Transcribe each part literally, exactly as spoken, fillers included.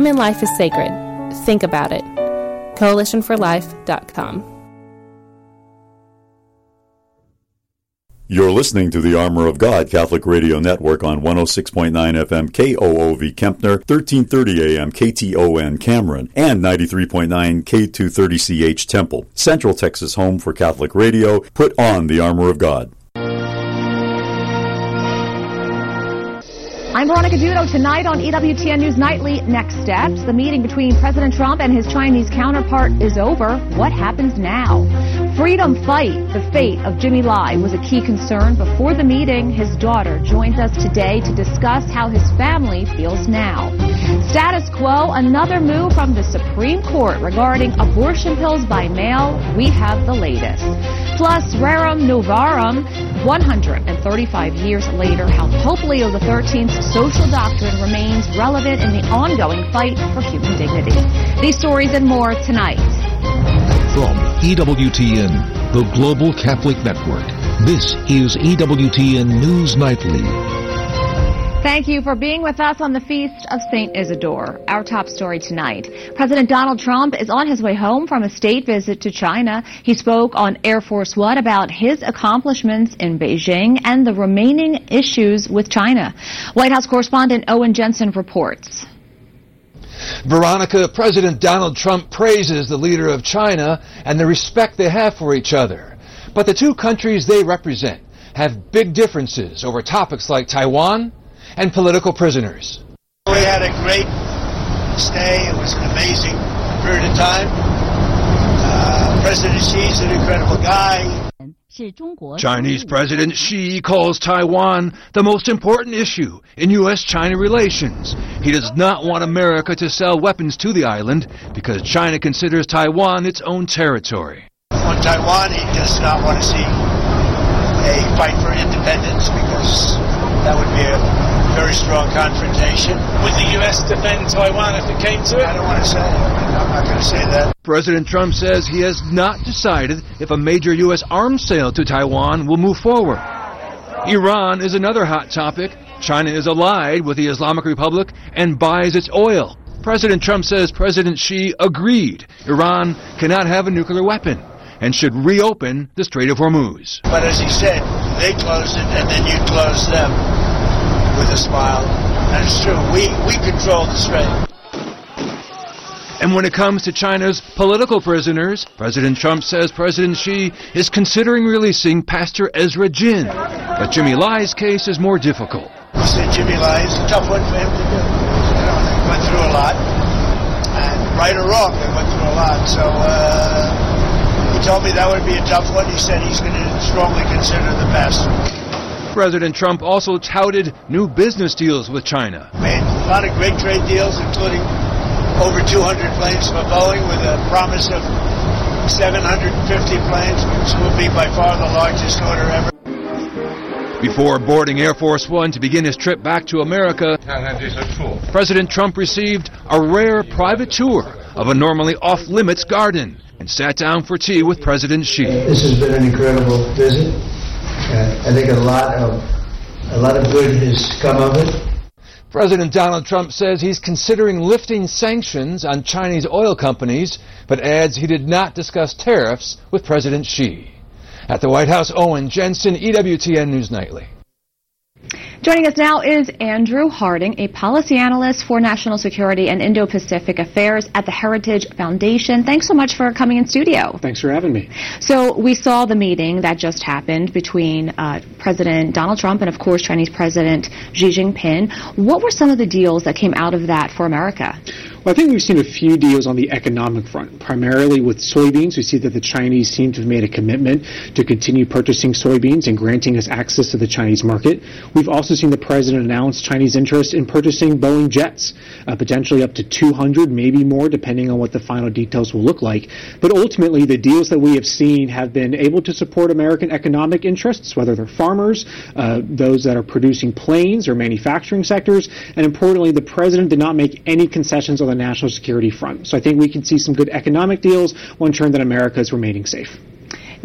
Human life is sacred. Think about it. coalition for life dot com. You're listening to the Armor of God Catholic Radio Network on one oh six point nine F M K O O V Kempner, thirteen thirty A M K T O N Cameron, and ninety-three point nine K two thirty C H Temple. Central Texas home for Catholic radio. Put on the Armor of God. I'm Veronica Duno. Tonight on E W T N News Nightly, next steps. The meeting between President Trump and his Chinese counterpart is over. What happens now? Freedom fight. The fate of Jimmy Lai was a key concern before the meeting. His daughter joins us today to discuss how his family feels now. Status quo, another move from the Supreme Court regarding abortion pills by mail. We have the latest. Plus, Rerum Novarum, one hundred thirty-five years later, how Pope Leo the thirteenth's social doctrine remains relevant in the ongoing fight for human dignity. These stories and more tonight. From E W T N, the Global Catholic Network, this is E W T N News Nightly. Thank you for being with us on the Feast of Saint Isidore. Our top story tonight. President Donald Trump is on his way home from a state visit to China. He spoke on Air Force One about his accomplishments in Beijing and the remaining issues with China. White House correspondent Owen Jensen reports. Veronica, President Donald Trump praises the leader of China and the respect they have for each other. But the two countries they represent have big differences over topics like Taiwan and political prisoners. We had a great stay. It was an amazing period of time. Uh, President Xi's an incredible guy. Chinese President Xi calls Taiwan the most important issue in U S China relations. He does not want America to sell weapons to the island because China considers Taiwan its own territory. On Taiwan, he does not want to see a fight for independence because that would be a very strong confrontation. Would the U S defend Taiwan if it came to it? I don't want to say. I'm not going to say that. President Trump says he has not decided if a major U S arms sale to Taiwan will move forward. Iran is another hot topic. China is allied with the Islamic Republic and buys its oil. President Trump says President Xi agreed Iran cannot have a nuclear weapon and should reopen the Strait of Hormuz. But as he said, they closed it and then you closed them with a smile. And it's true, we, we control the strait. And when it comes to China's political prisoners, President Trump says President Xi is considering releasing Pastor Ezra Jin. But Jimmy Lai's case is more difficult. He said Jimmy Lai is a tough one for him to do. You know, they went through a lot. And right or wrong, they went through a lot. So, uh, he told me that would be a tough one. He said he's going to strongly consider the pastor. President Trump also touted new business deals with China. Made a lot of great trade deals, including over two hundred planes for Boeing with a promise of seven hundred fifty planes, which will be by far the largest order ever. Before boarding Air Force One to begin his trip back to America, President Trump received a rare private tour of a normally off-limits garden and sat down for tea with President Xi. This has been an incredible visit. Uh, I think a lot of a lot of good has come of it. President Donald Trump says he's considering lifting sanctions on Chinese oil companies, but adds he did not discuss tariffs with President Xi. At the White House, Owen Jensen, E W T N News Nightly. Joining us now is Andrew Harding, a policy analyst for national security and Indo-Pacific affairs at the Heritage Foundation. Thanks so much for coming in studio. Thanks for having me. So we saw the meeting that just happened between uh, President Donald Trump and, of course, Chinese President Xi Jinping. What were some of the deals that came out of that for America? Well, I think we've seen a few deals on the economic front, primarily with soybeans. We see that the Chinese seem to have made a commitment to continue purchasing soybeans and granting us access to the Chinese market. We've also seen the president announce Chinese interest in purchasing Boeing jets, uh, potentially up to two hundred, maybe more, depending on what the final details will look like. But ultimately, the deals that we have seen have been able to support American economic interests, whether they're farmers, uh, those that are producing planes or manufacturing sectors, and importantly, the president did not make any concessions on the national security front. So I think we can see some good economic deals, one turn that America is remaining safe.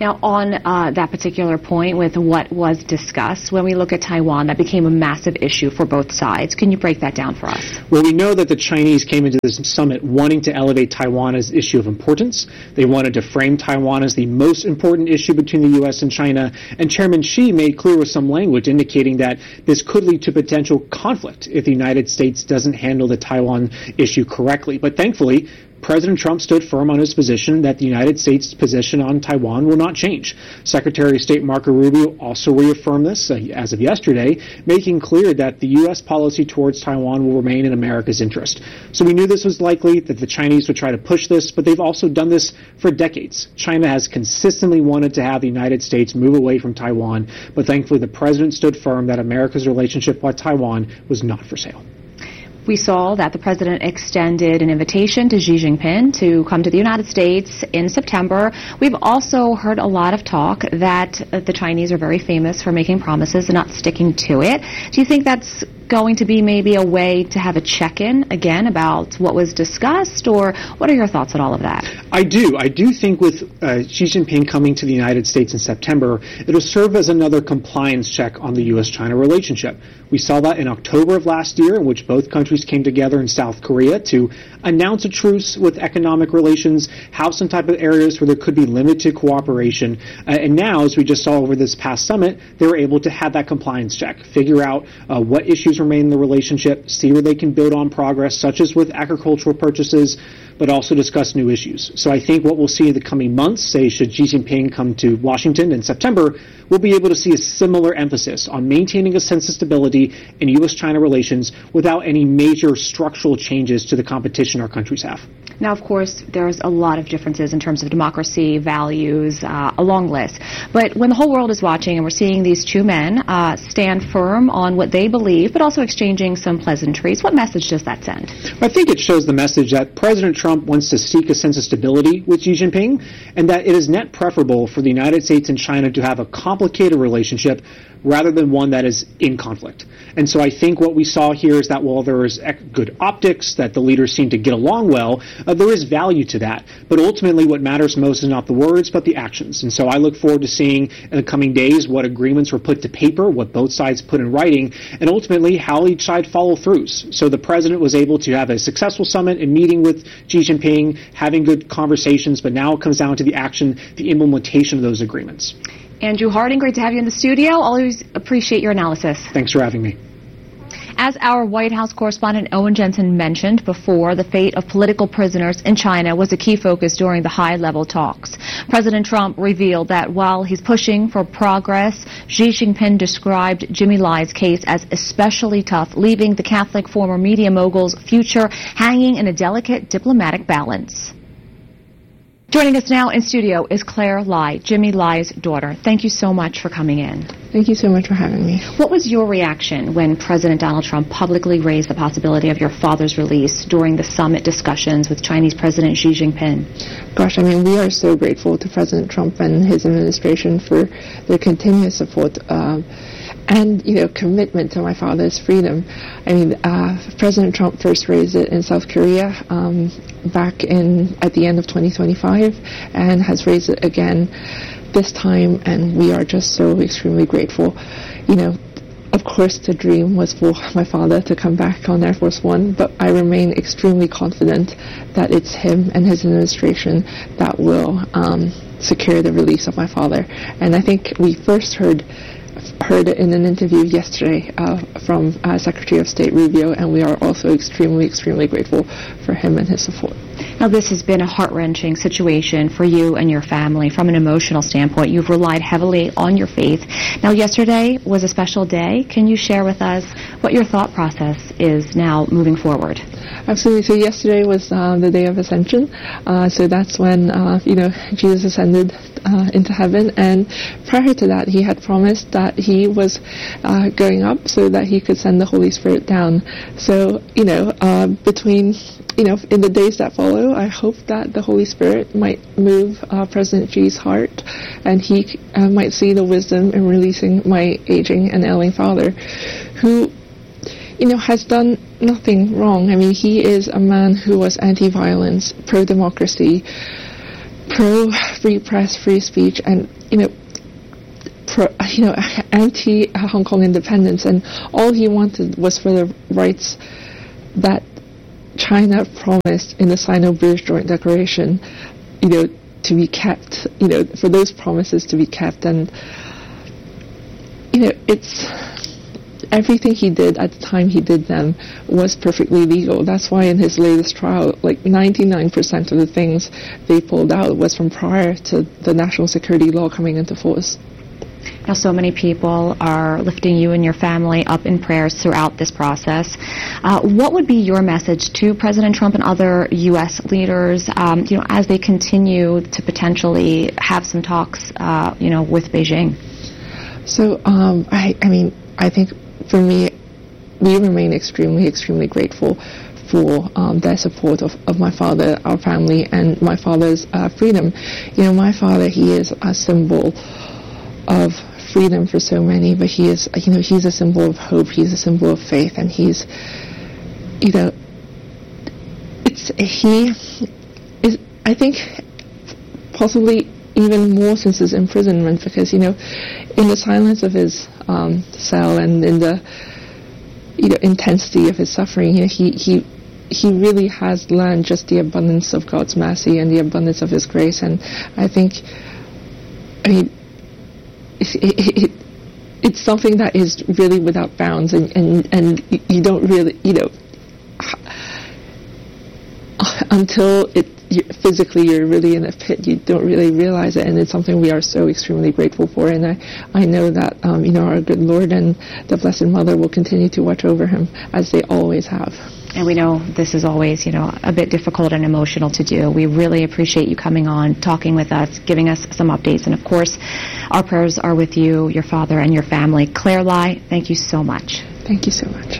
Now, on uh, that particular point with what was discussed, when we look at Taiwan, that became a massive issue for both sides. Can you break that down for us? Well, we know that the Chinese came into this summit wanting to elevate Taiwan as an issue of importance. They wanted to frame Taiwan as the most important issue between the U S and China, and Chairman Xi made clear with some language indicating that this could lead to potential conflict if the United States doesn't handle the Taiwan issue correctly. But thankfully, President Trump stood firm on his position that the United States' position on Taiwan will not change. Secretary of State Marco Rubio also reaffirmed this uh, as of yesterday, making clear that the U S policy towards Taiwan will remain in America's interest. So we knew this was likely, that the Chinese would try to push this, but they've also done this for decades. China has consistently wanted to have the United States move away from Taiwan, but thankfully the president stood firm that America's relationship with Taiwan was not for sale. We saw that the president extended an invitation to Xi Jinping to come to the United States in September. We've also heard a lot of talk that the Chinese are very famous for making promises and not sticking to it. Do you think that's going to be maybe a way to have a check-in again about what was discussed, or what are your thoughts on all of that? I do. I do think with uh, Xi Jinping coming to the United States in September, it'll serve as another compliance check on the U S China relationship. We saw that in October of last year, in which both countries came together in South Korea to announce a truce with economic relations, have some type of areas where there could be limited cooperation. Uh, and now, as we just saw over this past summit, they were able to have that compliance check, figure out uh, what issues remain in the relationship, see where they can build on progress, such as with agricultural purchases, but also discuss new issues. So I think what we'll see in the coming months, say should Xi Jinping come to Washington in September, we'll be able to see a similar emphasis on maintaining a sense of stability in U S China relations without any major structural changes to the competition our countries have. Now, of course, there's a lot of differences in terms of democracy, values, uh, a long list. But when the whole world is watching and we're seeing these two men uh, stand firm on what they believe, but also exchanging some pleasantries, what message does that send? I think it shows the message that President Trump wants to seek a sense of stability with Xi Jinping, and that it is net preferable for the United States and China to have a complicated relationship rather than one that is in conflict. And so I think what we saw here is that while there is good optics, that the leaders seem to get along well, uh, there is value to that. But ultimately what matters most is not the words, but the actions. And so I look forward to seeing in the coming days what agreements were put to paper, what both sides put in writing, and ultimately how each side follow throughs. So the president was able to have a successful summit and meeting with Xi Jinping, having good conversations, but now it comes down to the action, the implementation of those agreements. Andrew Harding, great to have you in the studio. Always appreciate your analysis. Thanks for having me. As our White House correspondent Owen Jensen mentioned before, the fate of political prisoners in China was a key focus during the high-level talks. President Trump revealed that while he's pushing for progress, Xi Jinping described Jimmy Lai's case as especially tough, leaving the Catholic former media mogul's future hanging in a delicate diplomatic balance. Joining us now in studio is Claire Lai, Jimmy Lai's daughter. Thank you so much for coming in. Thank you so much for having me. What was your reaction when President Donald Trump publicly raised the possibility of your father's release during the summit discussions with Chinese President Xi Jinping? Gosh, I mean, we are so grateful to President Trump and his administration for their continuous support uh, and, you know, commitment to my father's freedom. I mean, uh, President Trump first raised it in South Korea um, back in at the end of twenty twenty-five and has raised it again this time, and we are just so extremely grateful. You know, of course the dream was for my father to come back on Air Force One, but I remain extremely confident that it's him and his administration that will um, secure the release of my father. And I think we first heard heard it in an interview yesterday uh, from uh, Secretary of State Rubio, and we are also extremely, extremely grateful for him and his support. Now, this has been a heart-wrenching situation for you and your family. From an emotional standpoint, you've relied heavily on your faith. Now, yesterday was a special day. Can you share with us what your thought process is now moving forward? Absolutely. So yesterday was uh, the day of Ascension. Uh, so that's when, uh, you know, Jesus ascended uh, into heaven. And prior to that, he had promised that he was uh, going up so that he could send the Holy Spirit down. So, you know, uh, between, you know, in the days that follow, I hope that the Holy Spirit might move uh, President Xi's heart, and he uh, might see the wisdom in releasing my aging and ailing father, who, you know, has done nothing wrong. I mean, he is a man who was anti-violence, pro-democracy, pro free press, free speech, and you know, pro, you know, anti Hong Kong independence, and all he wanted was for the rights that China promised in the Sino-British Joint Declaration, you know, to be kept. You know, for those promises to be kept, and you know, it's. Everything he did at the time he did them was perfectly legal. That's why in his latest trial, like ninety-nine percent of the things they pulled out was from prior to the national security law coming into force. Now, so many people are lifting you and your family up in prayers throughout this process. Uh, what would be your message to President Trump and other U S leaders, um, you know, as they continue to potentially have some talks, uh, you know, with Beijing? So, um, I, I mean, I think for me, we remain extremely, extremely grateful for um, their support of, of my father, our family, and my father's uh, freedom. You know, my father, he is a symbol of freedom for so many, but he is, you know, he's a symbol of hope, he's a symbol of faith, and he's, you know, it's, he is, I think, possibly even more since his imprisonment, because, you know, in the silence of his um, cell and in the, you know, intensity of his suffering, you know, he, he, he really has learned just the abundance of God's mercy and the abundance of His grace. And I think, I mean, it, it, it, it's something that is really without bounds, and, and, and you don't really, you know, until it you, physically you're really in a pit, you don't really realize it, and it's something we are so extremely grateful for. And I, I know that um, you know, our good Lord and the Blessed Mother will continue to watch over him as they always have. And we know this is always, you know, a bit difficult and emotional to do. We really appreciate you coming on, talking with us, giving us some updates. And, of course, our prayers are with you, your father, and your family. Claire Lai, thank you so much. Thank you so much.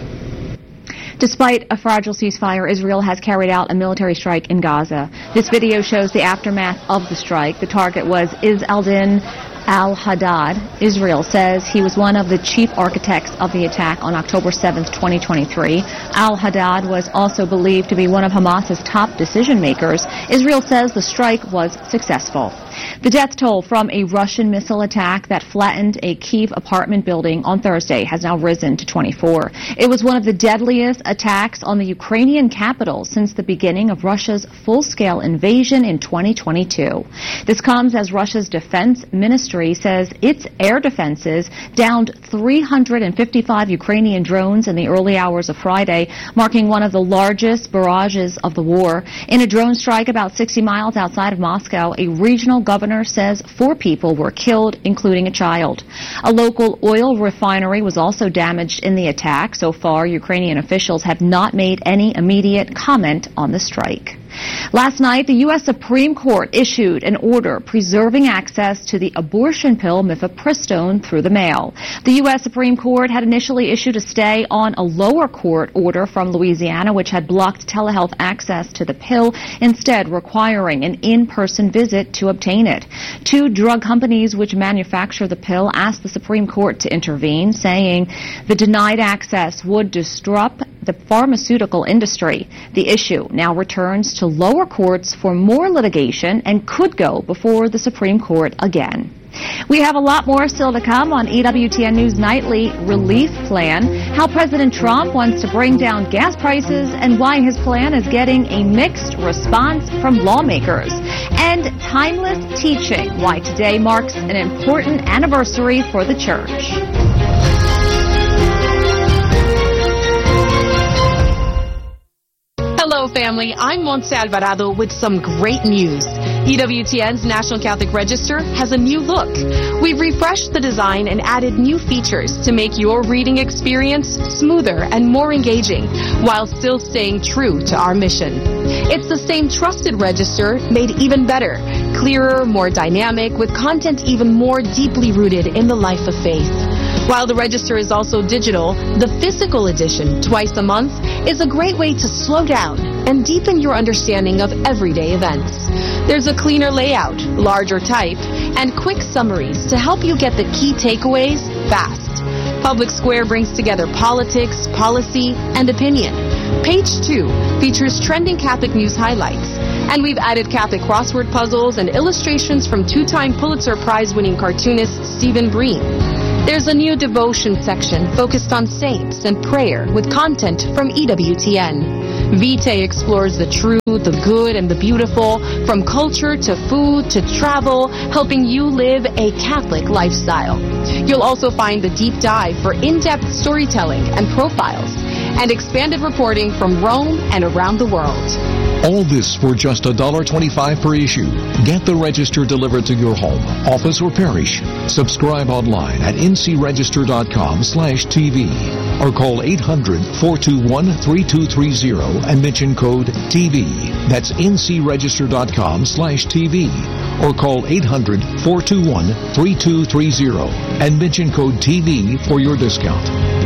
Despite a fragile ceasefire, Israel has carried out a military strike in Gaza. This video shows the aftermath of the strike. The target was Izz al-Din al-Haddad. Israel says he was one of the chief architects of the attack on October seventh, twenty twenty-three. Al-Haddad was also believed to be one of Hamas's top decision makers. Israel says the strike was successful. The death toll from a Russian missile attack that flattened a Kyiv apartment building on Thursday has now risen to twenty-four. It was one of the deadliest attacks on the Ukrainian capital since the beginning of Russia's full-scale invasion in twenty twenty-two. This comes as Russia's defense ministry says its air defenses downed three hundred fifty-five Ukrainian drones in the early hours of Friday, marking one of the largest barrages of the war. In a drone strike about sixty miles outside of Moscow, a regional governor says four people were killed, including a child. A local oil refinery was also damaged in the attack. So far, Ukrainian officials have not made any immediate comment on the strike. Last night, the U S Supreme Court issued an order preserving access to the abortion pill mifepristone through the mail. The U S Supreme Court had initially issued a stay on a lower court order from Louisiana, which had blocked telehealth access to the pill, instead requiring an in-person visit to obtain it. Two drug companies which manufacture the pill asked the Supreme Court to intervene, saying the denied access would disrupt the pharmaceutical industry. The issue now returns to lower courts for more litigation and could go before the Supreme Court again. We have a lot more still to come on E W T N News Nightly Relief Plan, how President Trump wants to bring down gas prices and why his plan is getting a mixed response from lawmakers, and timeless teaching, why today marks an important anniversary for the church. Hello, family. I'm Montse Alvarado with some great news. E W T N's National Catholic Register has a new look. We've refreshed the design and added new features to make your reading experience smoother and more engaging, while still staying true to our mission. It's the same trusted register, made even better, clearer, more dynamic, with content even more deeply rooted in the life of faith. While the register is also digital, the physical edition, twice a month, is a great way to slow down and deepen your understanding of everyday events. There's a cleaner layout, larger type, and quick summaries to help you get the key takeaways fast. Public Square brings together politics, policy, and opinion. Page two features trending Catholic news highlights. And we've added Catholic crossword puzzles and illustrations from two-time Pulitzer Prize-winning cartoonist Stephen Breen. There's a new devotion section focused on saints and prayer with content from E W T N. Vitae explores the true, the good, and the beautiful, from culture to food to travel, helping you live a Catholic lifestyle. You'll also find the deep dive for in-depth storytelling and profiles, and expanded reporting from Rome and around the world. All this for just one dollar twenty-five per issue. Get the Register delivered to your home, office, or parish. Subscribe online at ncregister.com slash TV or call eight hundred, four two one, three two three zero and mention code T V. That's ncregister.com slash TV or call eight hundred, four two one, three two three zero and mention code T V for your discount.